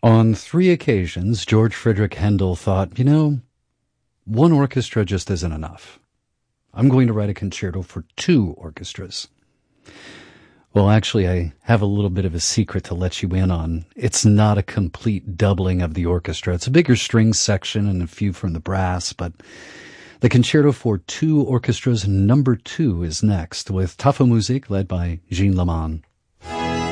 On three occasions, George Friedrich Handel thought, one orchestra just isn't enough. I'm going to write a concerto for two orchestras. Well, actually, I have a little bit of a secret to let you in on. It's not a complete doubling of the orchestra. It's a bigger string section and a few from the brass, but the concerto for two orchestras number 2 is next, with Tafelmusik led by Gene Leman.